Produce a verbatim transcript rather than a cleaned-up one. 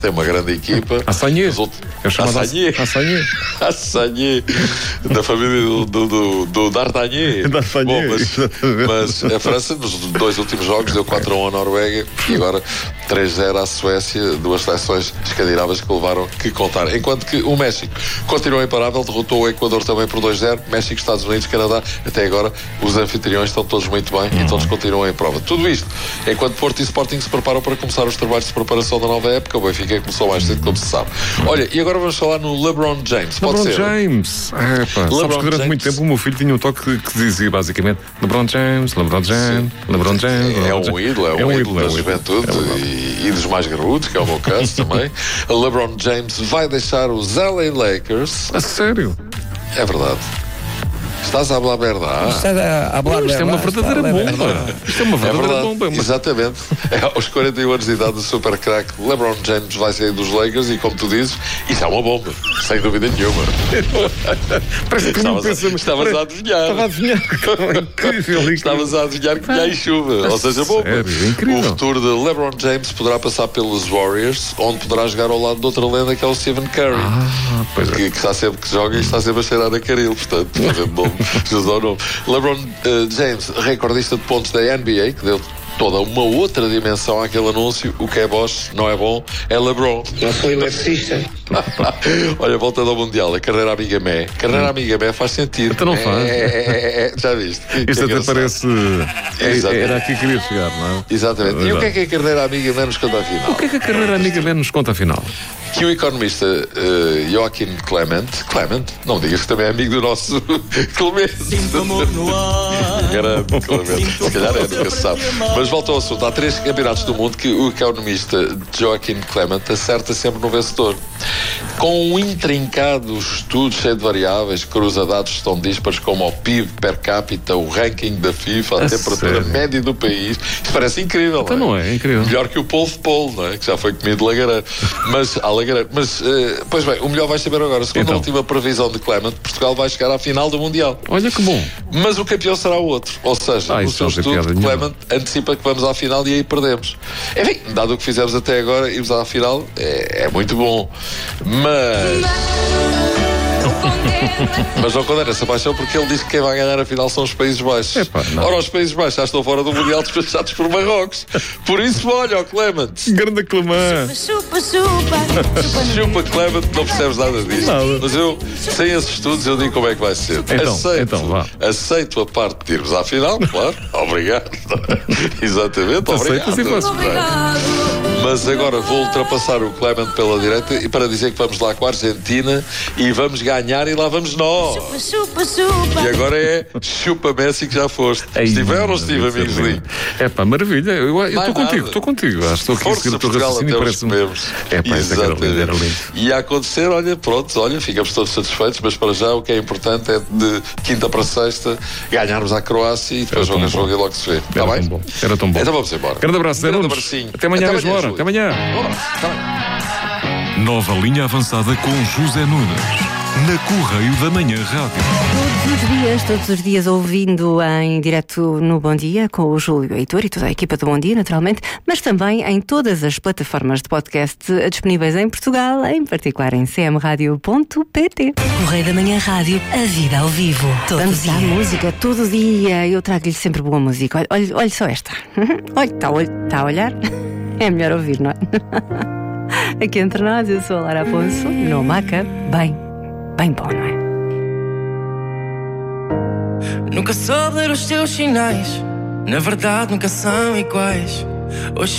tem uma grande equipa. Assanhe. Outros... É chamado Assanhe. Assanhe. Assanhe. Da família do, do, do, do D'Artagnan. Bom, mas, mas a França, nos dois últimos jogos, deu quatro a um à Noruega e agora três a zero à Suécia. Duas seleções escandinavas que levaram que contar. Enquanto que o México continua imparável, derrotou o Equador também por dois a zero. México, Estados Unidos, Canadá. Até agora, os anfitriões estão todos muito bem uhum. e todos continuam em prova. Tudo isto, enquanto Porto e Sporting se preparam para começar os trabalhos de preparação da nova época, o Benfica começou mais cedo, como se sabe. Olha, e agora vamos falar no LeBron James. Pode LeBron ser? James. É, pá, LeBron sabes que durante James. muito tempo o meu filho tinha um toque que, que dizia basicamente LeBron James, LeBron James, Sim. LeBron James. É LeBron um James. ídolo, é um, é um ídolo ídolo da é um juventude é e, e dos mais garotos, que é o meu caso também. LeBron James vai deixar os L A Lakers. A sério? É verdade. Estás a falar verdade. Estás a, a falar Isto é uma verdade, verdadeira está a bomba. verdade. Isto é uma É verdadeira verdade, bomba. Mas... exatamente. É, aos quarenta e um anos de idade, o super crack LeBron James vai sair dos Lakers e, como tu dizes, isso é uma bomba, sem dúvida nenhuma. Parece que Estavas, a, estavas a adivinhar. Estava a adivinhar. Incrível, Estavas a adivinhar que vinha em chuva, ou seja, bomba. Sério, incrível. O futuro de LeBron James poderá passar pelos Warriors, onde poderá jogar ao lado de outra lenda que é o Stephen Curry. Ah, pois é. Que, que está sempre que joga e está sempre a cheirar a caril, portanto, fazendo nome, jus ao nome. LeBron uh, James, recordista de pontos da N B A, que deu toda uma outra dimensão àquele anúncio. O que é Bosch não é bom, é LeBron. Não sou eletricista. Olha, voltando ao Mundial, a carreira amiga Mé. Carreira amiga Mé faz sentido. Então não faz. É, é, é, já viste? Que, Isto que até parece. É, era aqui que queria chegar, não é? Exatamente. E o que é que a carreira amiga Mé nos conta a final? O que é que a carreira amiga Mé nos conta a final? Que o economista uh, Joaquim Clement, Clement, não digas que também é amigo do nosso Clemente. Grande Clemente, se calhar é, nunca se sabe. Mas volta ao assunto. Há três campeonatos do mundo que o economista Joaquim Clement acerta sempre no vencedor. Com um intrincado estudo cheio de variáveis, cruza dados tão díspares como o P I B per capita, o ranking da FIFA, a, a temperatura sério? média do país. Isto parece incrível, então não é? não é? Incrível. Melhor que o polvo de polo, não é? Que já foi comido lagareiro. Mas, há lagareiro. Mas, uh, pois bem, o melhor vai saber agora. Segundo então. a última previsão de Clement, Portugal vai chegar à final do Mundial. Olha que bom. Mas o campeão será o outro. Ou seja, ah, o seu estudo, Clement antecipa que vamos à final e aí perdemos. Enfim, dado o que fizemos até agora, irmos à final é, é muito bom. Mas... Mas não condena essa paixão porque ele diz que quem vai ganhar a final são os Países Baixos. Epá, Ora, os Países Baixos já estão fora do Mundial despachados por Marrocos. Por isso, olha, o Clement. Grande Clement. Chupa, chupa, chupa. Chupa, Clement, não percebes nada disto. Nada. Mas eu, sem esses estudos, eu digo como é que vai ser. Então, aceito, então, vá. aceito a parte de irmos à final, claro. Obrigado. Exatamente, obrigado. obrigado. Mas agora vou ultrapassar o Clement pela direita e para dizer que vamos lá com a Argentina e vamos ganhar e lá vamos nós. Chupa, chupa, chupa. E agora é chupa Messi que já foste. Ei, estive ou não estive, amigos ali? É pá, maravilha. Eu estou contigo, estou contigo. Acho que estou aqui a seguir o teu raciocínio e parece-me. É pá, isso era lindo, era lindo. E a acontecer, olha, pronto, olha, ficamos todos satisfeitos, mas para já o que é importante é de quinta para sexta ganharmos à Croácia e depois jogo a jogo e logo se vê. Está bem? Bom. Era tão bom. Então vamos embora. Grande abraço, Grande Nunes. abracinho. Até amanhã, Até mesma amanhã, hora. Até amanhã. Nova linha avançada com José Nunes. Na Correio da Manhã Rádio. Todos os dias, todos os dias ouvindo em direto no Bom Dia com o Júlio Heitor e toda a equipa do Bom Dia, naturalmente, mas também em todas as plataformas de podcast disponíveis em Portugal, em particular em c m radio ponto p t. Correio da Manhã Rádio, a vida ao vivo. Todo Vamos dia. à música todo dia. Eu trago-lhe sempre boa música. Olha, olha, olha só esta. Olha, está tá a olhar? É melhor ouvir, não é? Aqui entre nós, eu sou a Lara Afonso, no Maca, bem, bem bom, não é? Nunca soube ler os teus sinais, na verdade nunca são iguais. Hoje